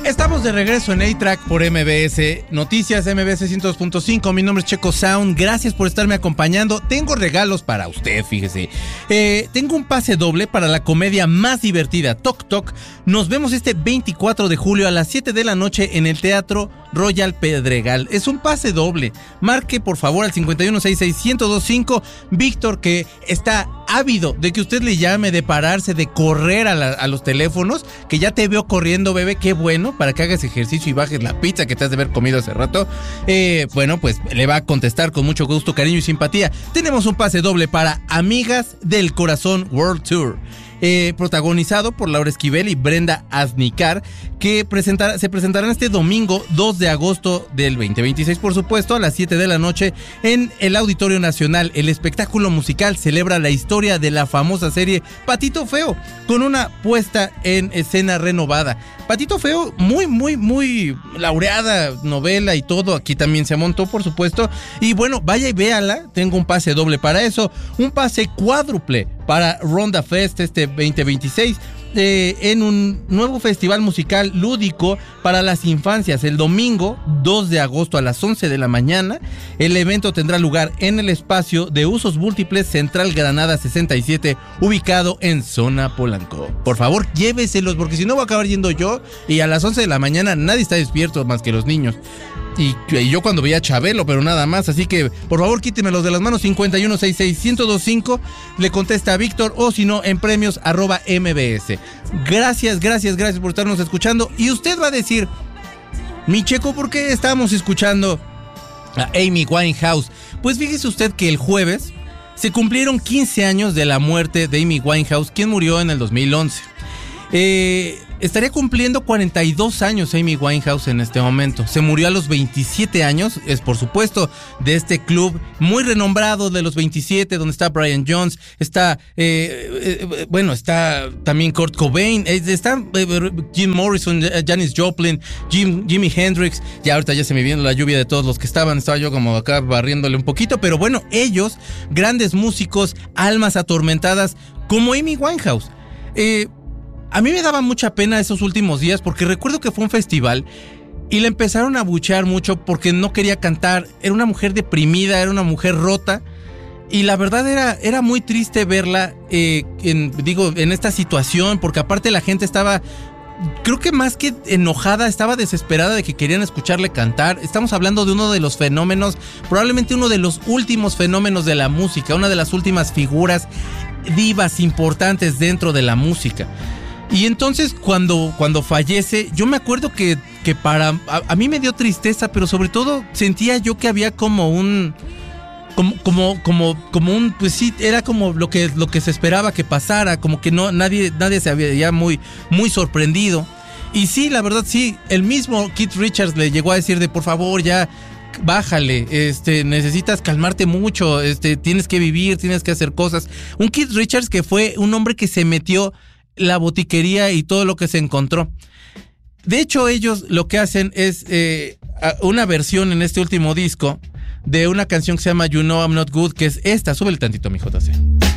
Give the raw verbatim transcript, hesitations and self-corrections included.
Estamos de regreso en A-Track por M B S Noticias, M B S ciento dos punto cinco. Mi nombre es Checo Sound. Gracias por estarme acompañando. Tengo regalos para usted, fíjese. Eh, tengo un pase doble para la comedia más divertida, Toc Toc. Nos vemos este veinticuatro de julio a las siete de la noche en el Teatro Royal Pedregal. Es un pase doble. Marque por favor al cincuenta y uno sesenta y seis, ciento veinticinco. Víctor, que está ávido de que usted le llame, de pararse, de correr a, la, a los teléfonos, que ya te veo corriendo, bebé. Qué bueno, para que hagas ejercicio y bajes la pizza que te has de haber comido hace rato. Eh, bueno, pues le va a contestar con mucho gusto, cariño y simpatía. Tenemos un pase doble para Amigas del Corazón World Tour. Eh, protagonizado por Laura Esquivel y Brenda Aznicar, que presentar, se presentarán este domingo dos de agosto del veinte veintiséis, por supuesto, a las siete de la noche en el Auditorio Nacional. El espectáculo musical celebra la historia de la famosa serie Patito Feo, con una puesta en escena renovada. Patito Feo, muy, muy, muy laureada novela y todo. Aquí también se montó, por supuesto. Y bueno, vaya y véala. Tengo un pase doble para eso. Un pase cuádruple para Ronda Fest este veinte veintiséis. Eh, en un nuevo festival musical lúdico para las infancias el domingo dos de agosto a las once de la mañana. El evento tendrá lugar en el espacio de usos múltiples Central Granada sesenta y siete, ubicado en Zona Polanco. Por favor, lléveselos, porque si no voy a acabar yendo yo, y a las once de la mañana nadie está despierto más que los niños. Y, y yo cuando veía a Chabelo, pero nada más. Así que, por favor, quítemelos de las manos. cincuenta y uno sesenta y seis, ciento veinticinco. Le contesta a Víctor, o si no, en premios arroba mbs. Gracias, gracias, gracias por estarnos escuchando. Y usted va a decir, mi Checo, ¿por qué estamos escuchando a Amy Winehouse? Pues fíjese usted que el jueves se cumplieron quince años de la muerte de Amy Winehouse, quien murió en el dos mil once. Eh... Estaría cumpliendo cuarenta y dos años Amy Winehouse en este momento. Se murió a los veintisiete años, es por supuesto de este club muy renombrado de los veintisiete, donde está Brian Jones, está, eh, eh, bueno, está también Kurt Cobain, eh, está eh, Jim Morrison, eh, Janis Joplin, Jim, Jimi Hendrix. Ya ahorita ya se me viene la lluvia de todos los que estaban, estaba yo como acá barriéndole un poquito, pero bueno, ellos, grandes músicos, almas atormentadas, como Amy Winehouse. Eh... A mí me daba mucha pena esos últimos días, porque recuerdo que fue un festival y le empezaron a abuchear mucho porque no quería cantar. Era una mujer deprimida, era una mujer rota, y la verdad era, era muy triste verla, eh, en, digo, en esta situación, porque aparte la gente estaba, creo que más que enojada, estaba desesperada de que querían escucharle cantar. Estamos hablando de uno de los fenómenos, probablemente uno de los últimos fenómenos de la música, una de las últimas figuras divas importantes dentro de la música. Y entonces cuando, cuando fallece, yo me acuerdo que, que para a, a mí me dio tristeza, pero sobre todo sentía yo que había como un como como como como un pues sí, era como lo que lo que se esperaba que pasara, como que no nadie nadie se había ya muy muy sorprendido. Y sí, la verdad sí, el mismo Keith Richards le llegó a decir de por favor ya bájale, este, necesitas calmarte mucho, este, tienes que vivir, tienes que hacer cosas. Un Keith Richards que fue un hombre que se metió la botiquería y todo lo que se encontró. De hecho, ellos lo que hacen es eh, una versión en este último disco de una canción que se llama You Know I'm Not Good, que es esta. Súbele tantito, mi J C.